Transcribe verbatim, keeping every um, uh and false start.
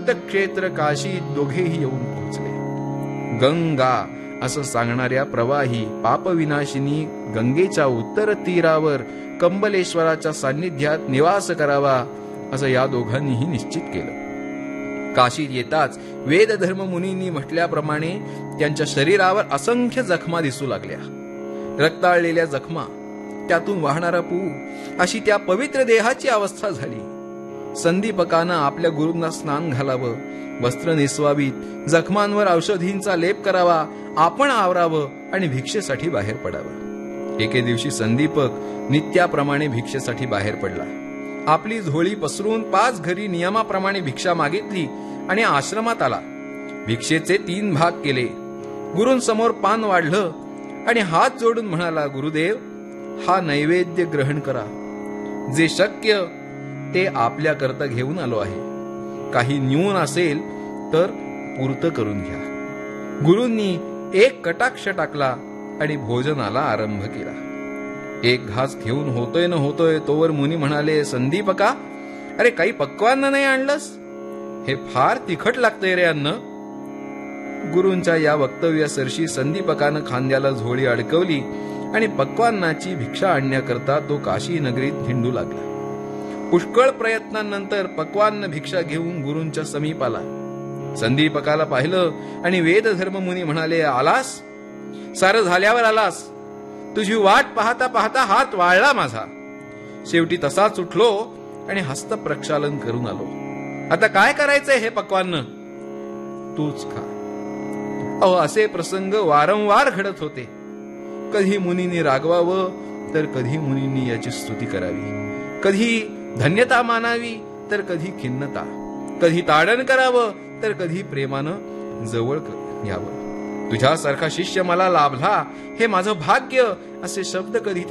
तीर्थक्षेत्र काशीत दोघेही येऊन पोहोचले. गंगा असं सांगणाऱ्या प्रवाही पापविनाशिनी गंगेच्या उत्तर तीरावर कंबलेश्वराच्या सान्निध्यात निवास करावा असं या दोघांनीही निश्चित केलं. काशीत येताच वेदधर्म मुनींनी म्हटल्याप्रमाणे त्यांच्या शरीरावर असंख्य जखमा दिसू लागल्या. रक्ताळलेल्या जखमा, त्यातून वाहणारा पू, अशी त्या पवित्र देहाची अवस्था झाली. संदीपकानं आपल्या गुरूंना स्नान घालावं, वस्त्र नेसवावीत, जखमांवर औषधींचा लेप करावा, आपण आवरावं आणि भिक्षेसाठी बाहेर पडावं. एके दिवशी संदीपक नित्याप्रमाणे भिक्षेसाठी बाहेर पडला. आपली झोळी पसरून पाच घरी नियमाप्रमाणे भिक्षा मागितली आणि आश्रमात आला. भिक्षेचे तीन भाग केले. गुरूंसमोर पान वाढलं आणि हात जोडून म्हणाला, गुरुदेव, हा नैवेद्य ग्रहण करा. जे शक्य ते आपल्या करता घेऊन आलो आहे. काही न्यून असेल तर पूर्त करून घ्या. गुरूंनी एक कटाक्ष टाकला आणि भोजनाला आरंभ केला. एक घास घेऊन होतोय न होतोय तोवर मुनी म्हणाले, संदीपका, अरे काही पक्वान्न नाही आणलंस? हे फार तिखट लागतंय रे अन्न. गुरूंच्या या वक्तव्यासरशी संदीपकानं खांद्याला झोळी अडकवली आणि पक्वान्नाची भिक्षा आणण्याकरता तो काशी नगरीत हिंडू लागला. पुष्कळ प्रयत्नांनंतर पक्वान्न भिक्षा घेऊन गुरूंच्या समीप आला. संदीपकाला पाहिलं आणि वेदधर्म मुनी म्हणाले, आलास? सारं झाल्यावर आलास? तुझी वाट पाहता पाहता हात वाळला माझा. शेवटी तसाच उठलो आणि हस्त प्रक्षालन करून आलो. आता काय करायचंय हे पक्वान्न? तूच खा. अहो, असे प्रसंग वारंवार घडत होते. कधी मुनींनी रागवावं तर कधी मुनींनी याची स्तुती करावी, कधी धन्यता मानावी तर कधी खिन्नता, कधी ताडण करावं तर कधी प्रेमानं जवळ यावं. तुझ्यासारखा शिष्य मला लाभला हे माझं भाग्य असे शब्द कधी